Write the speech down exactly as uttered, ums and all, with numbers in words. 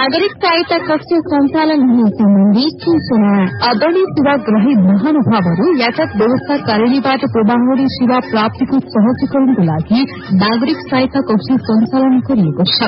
नागरिक सहायता कक्ष सञ्चालन हुने सम्बन्धी सूचना। अदरणीय सेवाग्राही महानुभावहरू यातायात व्यवस्था कार्यालयबाट प्रवाहरी सेवा प्राप्तिको सहजीकरणको लागि नागरिक सहायता कक्ष सञ्चालन गरिएको छ।